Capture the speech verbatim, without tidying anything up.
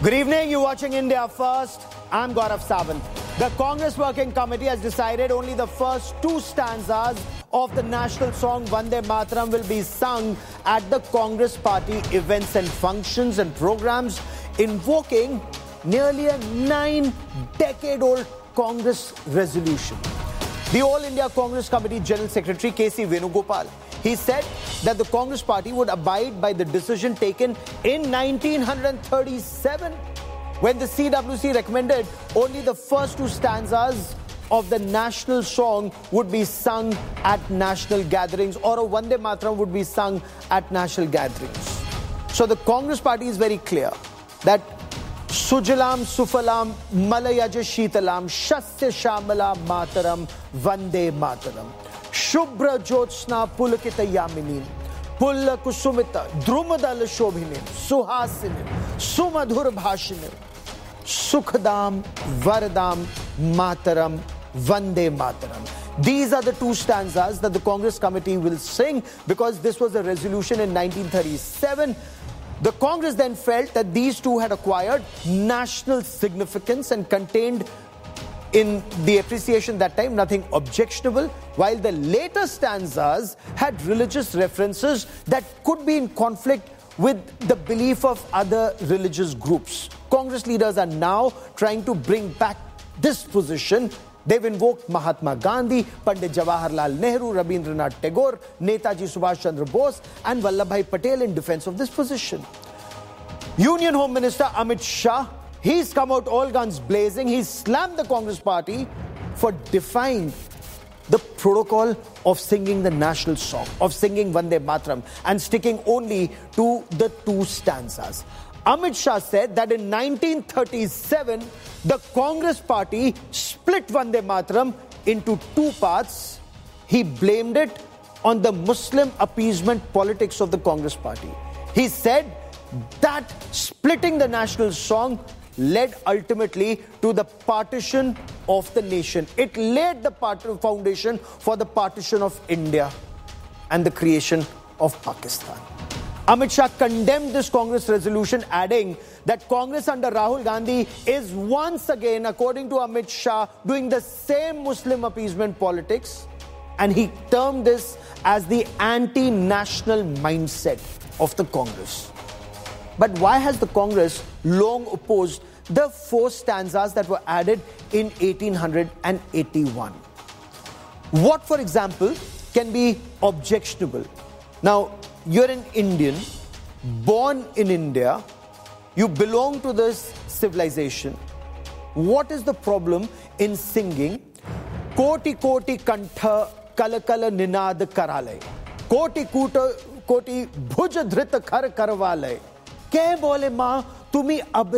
Good evening, you're watching India First. I'm Gaurav Sawant. The Congress Working Committee has decided only the first two stanzas of the national song Vande Mataram will be sung at the Congress Party events and functions and programs, invoking nearly a nine-decade-old Congress resolution. The All India Congress Committee General Secretary K C Venugopal, he said that the Congress Party would abide by the decision taken in nineteen thirty-seven when the C W C recommended only the first two stanzas of the national song would be sung at national gatherings, or a Vande Mataram would be sung at national gatherings. So the Congress Party is very clear that Sujalam Sufalam Malayaja Sheetalam Shasya Shamala Mataram Vande Mataram Shubhra Jyotsna Pulakita Yaminim Pulla Kusumita Drumadala Shobhinim Suhasinim Sumadhur Bhashinim Sukhadam Varadam Mataram Vande Mataram. These are the two stanzas that the Congress Committee will sing because this was a resolution in nineteen thirty-seven. The Congress then felt that these two had acquired national significance and contained in the appreciation that time nothing objectionable, while the later stanzas had religious references that could be in conflict with the belief of other religious groups. Congress leaders are now trying to bring back this position. They've invoked Mahatma Gandhi, Pandit Jawaharlal Nehru, Rabindranath Tagore, Netaji Subhash Chandra Bose and Vallabhbhai Patel in defense of this position. Union Home Minister Amit Shah, he's come out all guns blazing. He's slammed the Congress Party for defying the protocol of singing the national song, of singing Vande Mataram and sticking only to the two stanzas. Amit Shah said that in nineteen thirty-seven, the Congress Party split Vande Mataram into two parts. He blamed it on the Muslim appeasement politics of the Congress Party. He said that splitting the national song led ultimately to the partition of the nation. It laid the foundation for the partition of India and the creation of Pakistan. Amit Shah condemned this Congress resolution, adding that Congress under Rahul Gandhi is once again, according to Amit Shah, doing the same Muslim appeasement politics, and he termed this as the anti-national mindset of the Congress. But why has the Congress long opposed the four stanzas that were added in eighteen eighty-one? What, for example, can be objectionable? Now, you're an Indian, born in India, you belong to this civilization. What is the problem in singing Koti Koti Kantha Kalakala Ninad Karalay, Koti Kuta Koti Bhuj Dhrita Kar Karvalay? Ke bole ma tumi ab